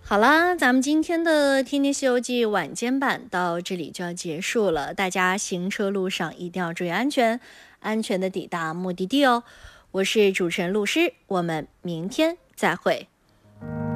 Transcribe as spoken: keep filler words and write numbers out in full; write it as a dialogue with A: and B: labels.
A: 好啦，咱们今天的《天天西游记》晚间版到这里就要结束了，大家行车路上一定要注意安全，安全的抵达目的地哦。我是主持人陆诗，我们明天再会。